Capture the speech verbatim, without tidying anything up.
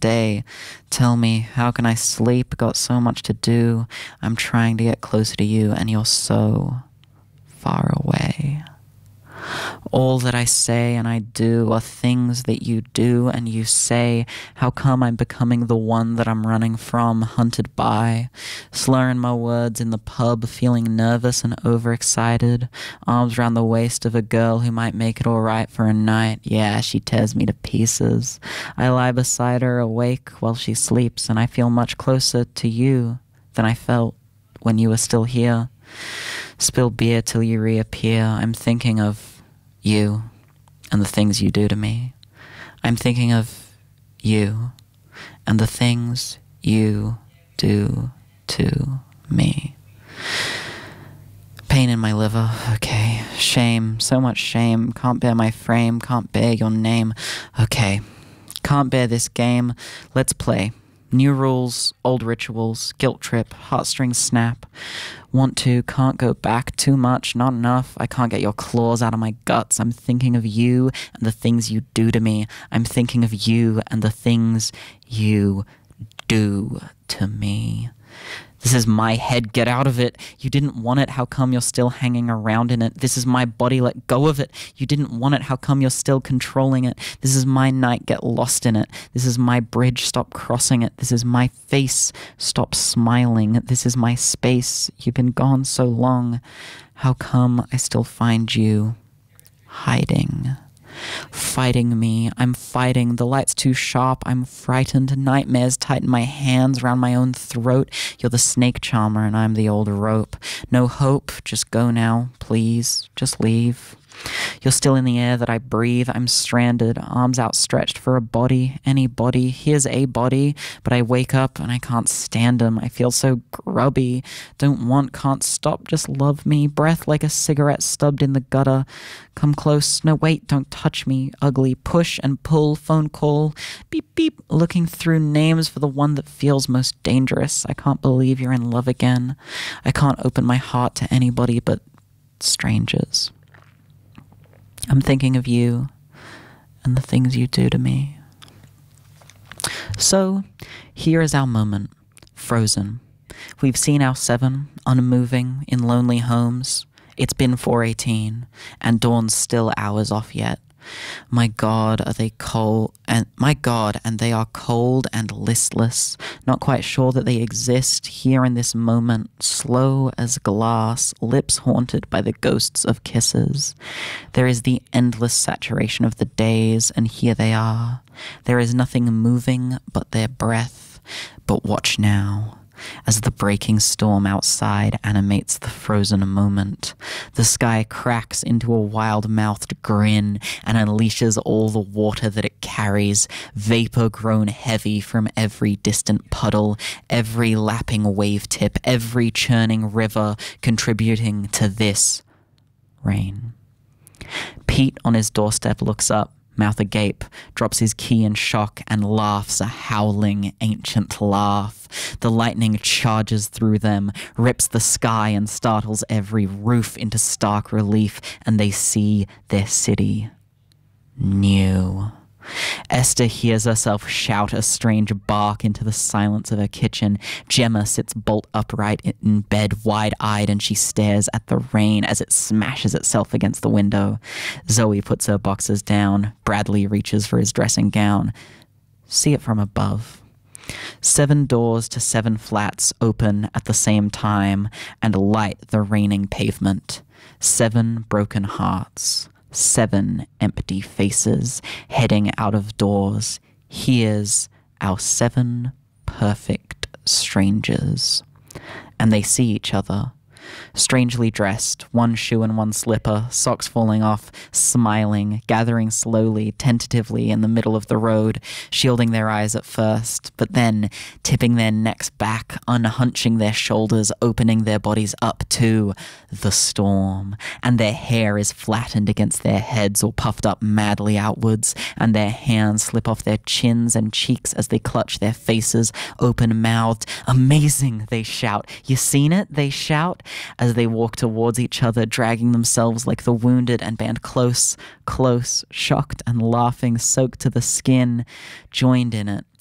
day. Tell me, how can I sleep? Got so much to do. I'm trying to get closer to you, and you're so far away. All that I say and I do are things that you do and you say. How come I'm becoming the one that I'm running from, hunted by? Slurring my words in the pub, feeling nervous and overexcited. Arms round the waist of a girl who might make it alright for a night. Yeah, she tears me to pieces. I lie beside her awake while she sleeps, and I feel much closer to you than I felt when you were still here. Spill beer till you reappear. I'm thinking of you and the things you do to me. I'm thinking of you and the things you do to me. Pain in my liver, okay. Shame, so much shame. Can't bear my frame, can't bear your name. Okay, can't bear this game. Let's play. New rules, old rituals, guilt trip, heartstrings snap. Want to, can't go back, too much, not enough. I can't get your claws out of my guts. I'm thinking of you and the things you do to me. I'm thinking of you and the things you do to me. This is my head, get out of it. You didn't want it, how come you're still hanging around in it? This is my body, let go of it. You didn't want it, how come you're still controlling it? This is my night, get lost in it. This is my bridge, stop crossing it. This is my face, stop smiling. This is my space, you've been gone so long. How come I still find you hiding? Fighting me, I'm fighting, the light's too sharp, I'm frightened, nightmares tighten my hands round my own throat. You're the snake charmer and I'm the old rope. No hope, just go now, please, just leave. You're still in the air that I breathe, I'm stranded, arms outstretched for a body, any body, here's a body, but I wake up and I can't stand him, I feel so grubby, don't want, can't stop, just love me, breath like a cigarette stubbed in the gutter, come close, no wait, don't touch me, ugly, push and pull, phone call, beep beep, looking through names for the one that feels most dangerous, I can't believe you're in love again, I can't open my heart to anybody but strangers. I'm thinking of you and the things you do to me. So, here is our moment, frozen. We've seen our seven, unmoving, in lonely homes. It's been four eighteen, and dawn's still hours off yet. My God, are they cold, and my God, and they are cold and listless, not quite sure that they exist here in this moment, slow as glass, lips haunted by the ghosts of kisses. There is the endless saturation of the days, and here they are. There is nothing moving but their breath. But watch now, as the breaking storm outside animates the frozen moment. The sky cracks into a wild-mouthed grin and unleashes all the water that it carries, vapor grown heavy from every distant puddle, every lapping wave tip, every churning river contributing to this rain. Pete on his doorstep looks up, mouth agape, drops his key in shock and laughs a howling, ancient laugh. The lightning charges through them, rips the sky and startles every roof into stark relief, and they see their city new. Esther hears herself shout a strange bark into the silence of her kitchen. Gemma sits bolt upright in bed, wide-eyed, and she stares at the rain as it smashes itself against the window. Zoe puts her boxes down. Bradley reaches for his dressing gown. See it from above. Seven doors to seven flats open at the same time and light the raining pavement. Seven broken hearts. Seven empty faces heading out of doors. Here's our seven perfect strangers. And they see each other. Strangely dressed, one shoe and one slipper, socks falling off, smiling, gathering slowly, tentatively in the middle of the road, shielding their eyes at first, but then tipping their necks back, unhunching their shoulders, opening their bodies up to the storm. And their hair is flattened against their heads or puffed up madly outwards, and their hands slip off their chins and cheeks as they clutch their faces, open-mouthed. Amazing, they shout. You seen it? They shout. As they walk towards each other, dragging themselves like the wounded and band close, close, shocked and laughing, soaked to the skin, joined in it.